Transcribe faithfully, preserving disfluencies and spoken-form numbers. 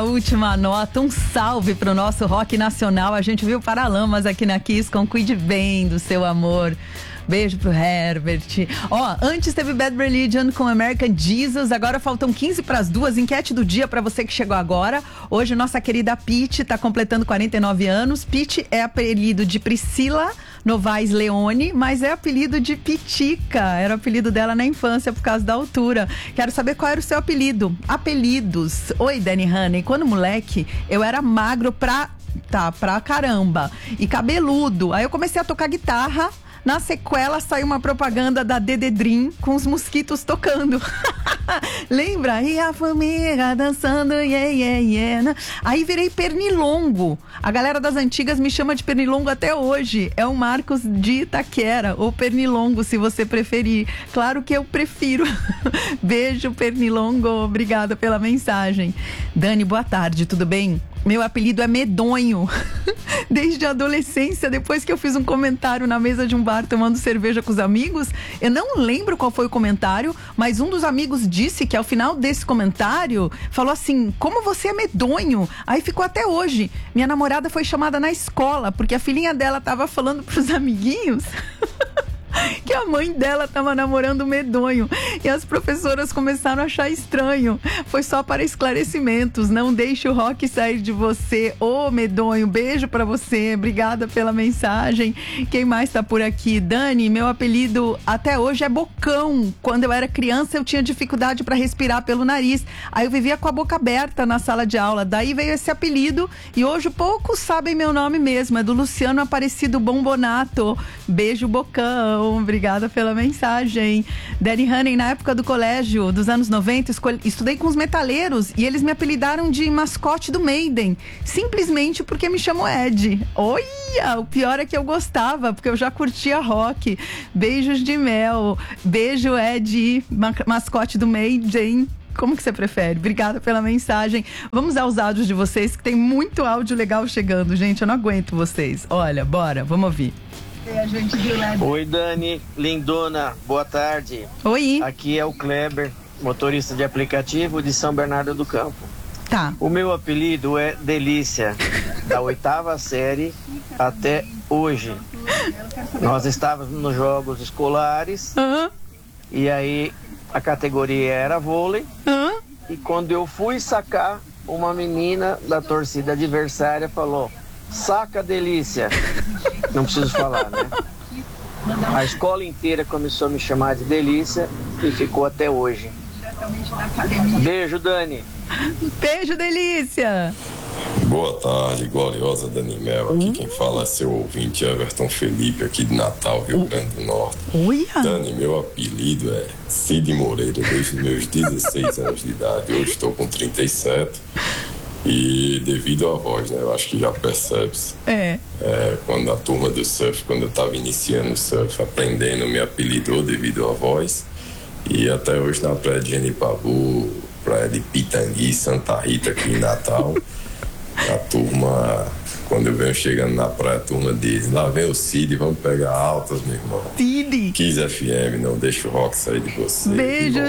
Última nota, um salve pro nosso rock nacional. A gente viu Paralamas aqui na Kiss com Cuide Bem do Seu Amor. Beijo pro Herbert. Ó, antes teve Bad Religion com American Jesus. Agora faltam quinze para as duas. Enquete do dia para você que chegou agora. Hoje nossa querida Pete tá completando quarenta e nove anos. Pete é apelido de Priscila Novaes Leone, mas é apelido de Pitica. Era o apelido dela na infância por causa da altura. Quero saber qual era o seu apelido. Apelidos. Oi, Dani Honey. Quando moleque, eu era magro pra... Tá, pra caramba. E cabeludo. Aí eu comecei a tocar guitarra. Na sequela saiu uma propaganda da Dede Dream com os mosquitos tocando. Lembra? E a família dançando, yeah, yeah, yeah. Aí virei pernilongo. A galera das antigas me chama de pernilongo até hoje. É o Marcos de Itaquera, ou pernilongo, se você preferir. Claro que eu prefiro. Beijo, pernilongo. Obrigada pela mensagem. Dani, boa tarde, tudo bem? Meu apelido é Medonho. Desde a adolescência, depois que eu fiz um comentário na mesa de um bar tomando cerveja com os amigos, eu não lembro qual foi o comentário, mas um dos amigos disse que ao final desse comentário, falou assim, como você é medonho? Aí ficou até hoje. Minha namorada foi chamada na escola, porque a filhinha dela tava falando pros amiguinhos... que a mãe dela tava namorando medonho e as professoras começaram a achar estranho. Foi só para esclarecimentos. Não deixe o rock sair de você. Ô, oh, medonho, beijo pra você. Obrigada pela mensagem. Quem mais tá por aqui? Dani, meu apelido até hoje é Bocão. Quando eu era criança eu tinha dificuldade para respirar pelo nariz. Aí eu vivia com a boca aberta na sala de aula. Daí veio esse apelido e hoje poucos sabem meu nome mesmo. É do Luciano Aparecido Bombonato. Beijo, Bocão. Obrigada pela mensagem. Danny Honey, na época do colégio dos anos noventa, escolhi, estudei com os metaleiros e eles me apelidaram de mascote do Maiden, simplesmente porque me chamou Ed. Olha, o pior é que eu gostava, porque eu já curtia rock. Beijos de mel. Beijo, Ed, mascote do Maiden. Como que você prefere? Obrigada pela mensagem. Vamos aos áudios de vocês, que tem muito áudio legal chegando, gente. Eu não aguento vocês. Olha, bora, vamos ouvir. Oi, Dani, lindona, boa tarde. Oi. Aqui é o Kleber, motorista de aplicativo de São Bernardo do Campo. Tá. O meu apelido é Delícia, da oitava série até hoje. Nós estávamos nos jogos escolares, uhum. E aí a categoria era vôlei, uhum. E quando eu fui sacar, uma menina da torcida adversária falou: saca, Delícia. Não preciso falar, né? A escola inteira começou a me chamar de Delícia e ficou até hoje. Beijo, Dani. Beijo, Delícia. Boa tarde, gloriosa Dani Mel. Aqui quem fala é seu ouvinte Everton Felipe, aqui de Natal, Rio Grande do Norte. Uia. Dani, meu apelido é Cid Moreira, desde meus dezesseis anos de idade. Hoje estou com trinta e sete. E devido à voz, né? Eu acho que já percebe-se. É. É. Quando a turma do surf, quando eu estava iniciando o surf, aprendendo, me apelidou devido à voz. E até hoje na praia de Genipabu, praia de Pitangui, Santa Rita, aqui em Natal, a turma, quando eu venho chegando na praia, a turma diz: lá vem o Cid, vamos pegar altas, meu irmão. Cid. Kiss F M, não deixa o rock sair de você. Beijo,